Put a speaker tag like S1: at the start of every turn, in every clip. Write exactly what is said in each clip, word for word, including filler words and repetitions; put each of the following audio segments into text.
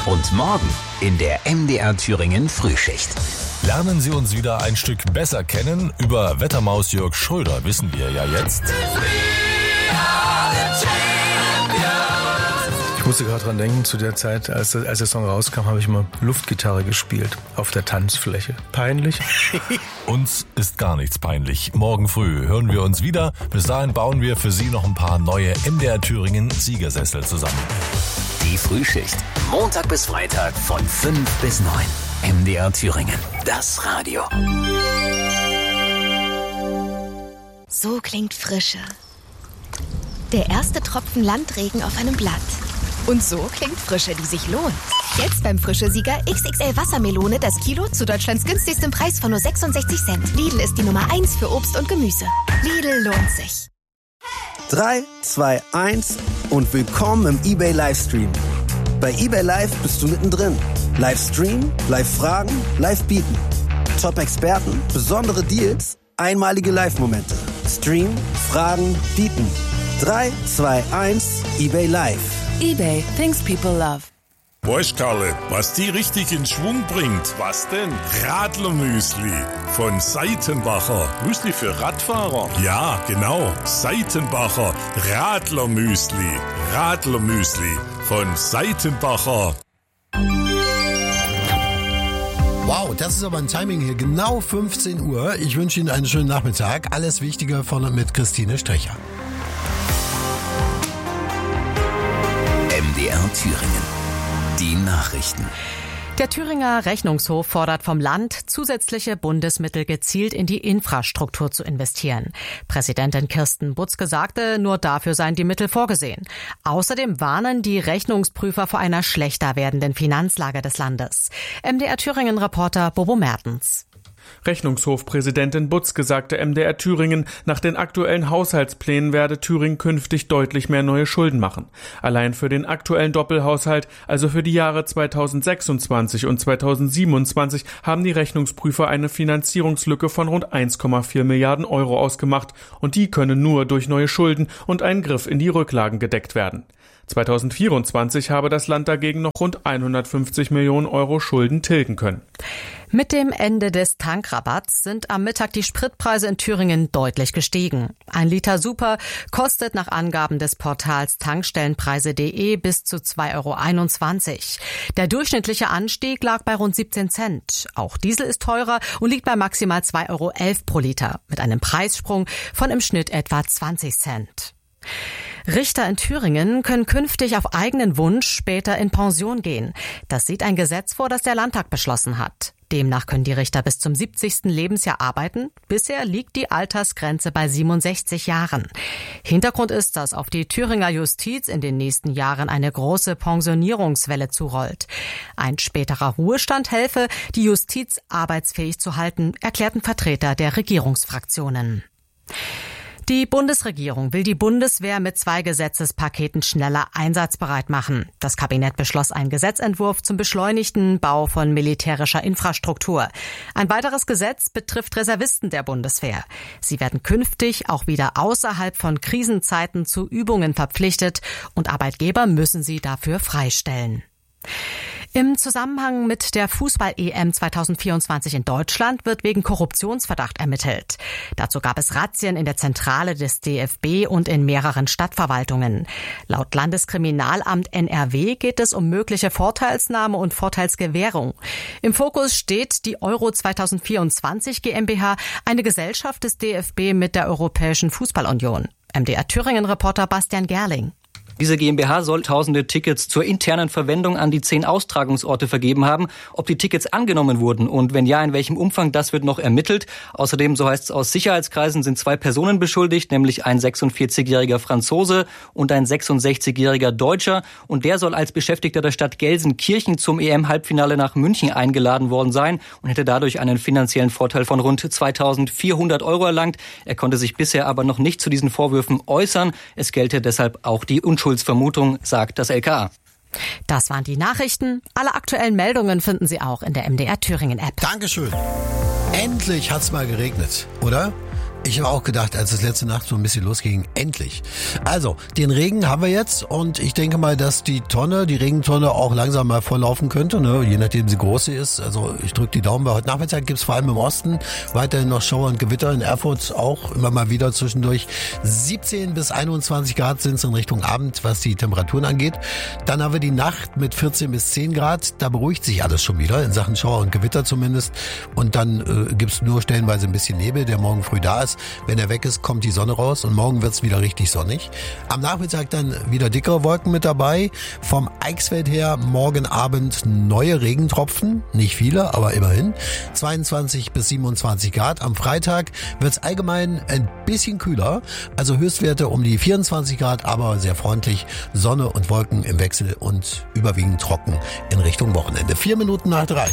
S1: Und morgen in der M D R Thüringen Frühschicht.
S2: Lernen Sie uns wieder ein Stück besser kennen. Über Wettermaus Jörg Schröder wissen wir ja jetzt.
S3: Ich musste gerade dran denken, zu der Zeit, als, als der Song rauskam, habe ich mal Luftgitarre gespielt auf der Tanzfläche. Peinlich?
S2: Uns ist gar nichts peinlich. Morgen früh hören wir uns wieder. Bis dahin bauen wir für Sie noch ein paar neue M D R Thüringen Siegersessel zusammen.
S1: Die Frühschicht. Montag bis Freitag von fünf bis neun. M D R Thüringen. Das Radio.
S4: So klingt Frische. Der erste Tropfen Landregen auf einem Blatt. Und so klingt Frische, die sich lohnt. Jetzt beim Frische-Sieger X X L Wassermelone das Kilo zu Deutschlands günstigstem Preis von nur sechsundsechzig Cent. Lidl ist die Nummer eins für Obst und Gemüse. Lidl lohnt sich.
S5: drei, zwei, eins und willkommen im eBay Livestream. Bei eBay Live bist du mittendrin. Livestream, Live-Fragen, Live-Bieten. Top-Experten, besondere Deals, einmalige Live-Momente. Stream, Fragen, Bieten. drei, zwei, eins, eBay Live.
S6: eBay, things people love.
S7: Weißt Karle, was die richtig in Schwung bringt? Was denn? Radlermüsli von Seitenbacher. Müsli für Radfahrer? Ja, genau. Seitenbacher Radlermüsli. Radlermüsli von Seitenbacher.
S8: Wow, das ist aber ein Timing hier. Genau fünfzehn Uhr. Ich wünsche Ihnen einen schönen Nachmittag. Alles Wichtige von und mit Christine Strecher.
S1: M D R Thüringen. Die Nachrichten.
S9: Der Thüringer Rechnungshof fordert vom Land, zusätzliche Bundesmittel gezielt in die Infrastruktur zu investieren. Präsidentin Kirsten Butzke sagte, nur dafür seien die Mittel vorgesehen. Außerdem warnen die Rechnungsprüfer vor einer schlechter werdenden Finanzlage des Landes. M D R Thüringen-Reporter Bobo Mertens.
S10: Rechnungshofpräsidentin Butzke sagte M D R Thüringen, nach den aktuellen Haushaltsplänen werde Thüringen künftig deutlich mehr neue Schulden machen. Allein für den aktuellen Doppelhaushalt, also für die Jahre zweitausendsechsundzwanzig und zweitausendsiebenundzwanzig, haben die Rechnungsprüfer eine Finanzierungslücke von rund eins Komma vier Milliarden Euro ausgemacht und die können nur durch neue Schulden und einen Griff in die Rücklagen gedeckt werden. zweitausendvierundzwanzig habe das Land dagegen noch rund hundertfünfzig Millionen Euro Schulden tilgen können.
S9: Mit dem Ende des Tankrabatts sind am Mittag die Spritpreise in Thüringen deutlich gestiegen. Ein Liter Super kostet nach Angaben des Portals tankstellenpreise punkt de bis zu zwei Euro einundzwanzig. Der durchschnittliche Anstieg lag bei rund siebzehn Cent. Auch Diesel ist teurer und liegt bei maximal zwei Euro elf pro Liter, mit einem Preissprung von im Schnitt etwa zwanzig Cent. Richter in Thüringen können künftig auf eigenen Wunsch später in Pension gehen. Das sieht ein Gesetz vor, das der Landtag beschlossen hat. Demnach können die Richter bis zum siebzigsten Lebensjahr arbeiten. Bisher liegt die Altersgrenze bei siebenundsechzig Jahren. Hintergrund ist, dass auf die Thüringer Justiz in den nächsten Jahren eine große Pensionierungswelle zurollt. Ein späterer Ruhestand helfe, die Justiz arbeitsfähig zu halten, erklärten Vertreter der Regierungsfraktionen. Die Bundesregierung will die Bundeswehr mit zwei Gesetzespaketen schneller einsatzbereit machen. Das Kabinett beschloss einen Gesetzentwurf zum beschleunigten Bau von militärischer Infrastruktur. Ein weiteres Gesetz betrifft Reservisten der Bundeswehr. Sie werden künftig auch wieder außerhalb von Krisenzeiten zu Übungen verpflichtet und Arbeitgeber müssen sie dafür freistellen. Im Zusammenhang mit der Fußball-E M zweitausendvierundzwanzig in Deutschland wird wegen Korruptionsverdacht ermittelt. Dazu gab es Razzien in der Zentrale des D F B und in mehreren Stadtverwaltungen. Laut Landeskriminalamt N R W geht es um mögliche Vorteilsnahme und Vorteilsgewährung. Im Fokus steht die Euro zweitausendvierundzwanzig GmbH, eine Gesellschaft des D F B mit der Europäischen Fußballunion. M D R Thüringen-Reporter Bastian Gerling.
S11: Diese GmbH soll tausende Tickets zur internen Verwendung an die zehn Austragungsorte vergeben haben. Ob die Tickets angenommen wurden und wenn ja, in welchem Umfang, das wird noch ermittelt. Außerdem, so heißt es aus Sicherheitskreisen, sind zwei Personen beschuldigt, nämlich ein sechsundvierzigjähriger Franzose und ein sechsundsechzigjähriger Deutscher. Und der soll als Beschäftigter der Stadt Gelsenkirchen zum E M-Halbfinale nach München eingeladen worden sein und hätte dadurch einen finanziellen Vorteil von rund zweitausendvierhundert Euro erlangt. Er konnte sich bisher aber noch nicht zu diesen Vorwürfen äußern. Es gelte deshalb auch die Unschuld. Vermutung, sagt das L K A.
S9: Das waren die Nachrichten. Alle aktuellen Meldungen finden Sie auch in der M D R Thüringen App.
S8: Dankeschön. Endlich hat's mal geregnet, oder? Ich habe auch gedacht, als es letzte Nacht so ein bisschen losging, endlich. Also, den Regen haben wir jetzt und ich denke mal, dass die Tonne, die Regentonne auch langsam mal volllaufen könnte, ne? Je nachdem, wie groß sie ist. Also ich drücke die Daumen, weil heute Nachmittag gibt es vor allem im Osten weiterhin noch Schauer und Gewitter. In Erfurt auch immer mal wieder zwischendurch. siebzehn bis einundzwanzig Grad sind es in Richtung Abend, was die Temperaturen angeht. Dann haben wir die Nacht mit vierzehn bis zehn Grad. Da beruhigt sich alles schon wieder, in Sachen Schauer und Gewitter zumindest. Und dann äh, gibt es nur stellenweise ein bisschen Nebel, der morgen früh da ist. Wenn er weg ist, kommt die Sonne raus und morgen wird's wieder richtig sonnig. Am Nachmittag dann wieder dickere Wolken mit dabei. Vom Eichsfeld her morgen Abend neue Regentropfen. Nicht viele, aber immerhin. zweiundzwanzig bis siebenundzwanzig Grad. Am Freitag wird's allgemein ein bisschen kühler. Also Höchstwerte um die vierundzwanzig Grad, aber sehr freundlich. Sonne und Wolken im Wechsel und überwiegend trocken in Richtung Wochenende. Vier Minuten nach drei.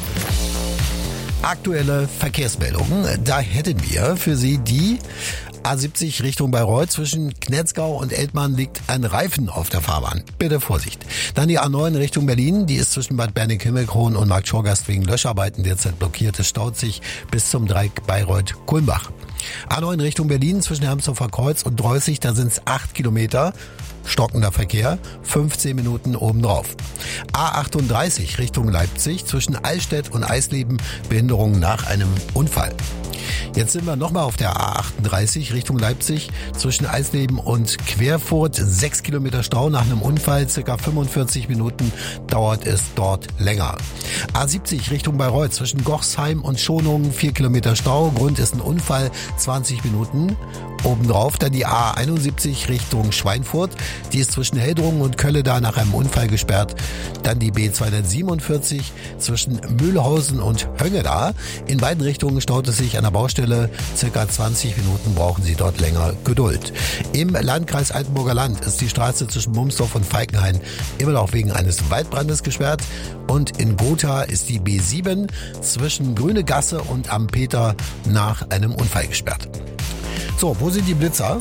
S8: Aktuelle Verkehrsmeldungen. Da hätten wir für Sie die A siebzig Richtung Bayreuth. Zwischen Knetzgau und Eltmann liegt ein Reifen auf der Fahrbahn. Bitte Vorsicht. Dann die A neun Richtung Berlin. Die ist zwischen Bad Berneck-Himmelkron und Markt Schorgast wegen Löscharbeiten derzeit blockiert. Es staut sich bis zum Dreieck Bayreuth-Kulmbach. A neun Richtung Berlin zwischen Hermsdorfer Kreuz und Dreußig. Da sind es acht Kilometer. Stockender Verkehr, fünfzehn Minuten obendrauf. A achtunddreißig Richtung Leipzig, zwischen Allstedt und Eisleben, Behinderung nach einem Unfall. Jetzt sind wir nochmal auf der A achtunddreißig Richtung Leipzig, zwischen Eisleben und Querfurt, sechs Kilometer Stau nach einem Unfall, circa fünfundvierzig Minuten dauert es dort länger. A siebzig Richtung Bayreuth, zwischen Gochsheim und Schonungen, vier Kilometer Stau, Grund ist ein Unfall, zwanzig Minuten. Obendrauf dann die A einundsiebzig Richtung Schweinfurt. Die ist zwischen Heldrungen und Kölle da nach einem Unfall gesperrt. Dann die B zweihundertsiebenundvierzig zwischen Mühlhausen und Höngeda. In beiden Richtungen staut es sich an der Baustelle. Circa zwanzig Minuten brauchen Sie dort länger Geduld. Im Landkreis Altenburger Land ist die Straße zwischen Mumsdorf und Falkenhain immer noch wegen eines Waldbrandes gesperrt. Und in Gotha ist die B sieben zwischen Grüne Gasse und Am Peter nach einem Unfall gesperrt. So, wo sind die Blitzer?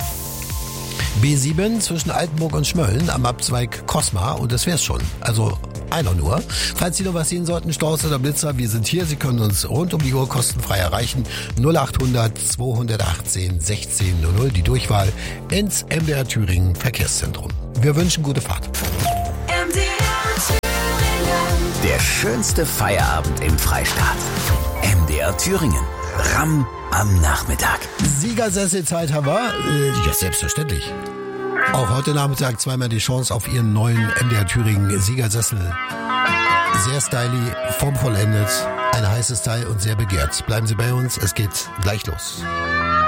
S8: B sieben zwischen Altenburg und Schmölln am Abzweig Kosma und das wär's schon. Also einer nur. Falls Sie noch was sehen sollten, Staus oder Blitzer, wir sind hier. Sie können uns rund um die Uhr kostenfrei erreichen. null achthundert zweihundertachtzehn sechzehn null null, die Durchwahl ins M D R Thüringen Verkehrszentrum. Wir wünschen gute Fahrt.
S1: M D R Thüringen. Der schönste Feierabend im Freistaat. M D R Thüringen. Ram am Nachmittag.
S8: Siegersesselzeit haben wir. Ja, selbstverständlich. Auch heute Nachmittag zweimal die Chance auf Ihren neuen M D R Thüringen Siegersessel. Sehr stylisch, formvollendet, ein heißes Teil und sehr begehrt. Bleiben Sie bei uns, es geht gleich los.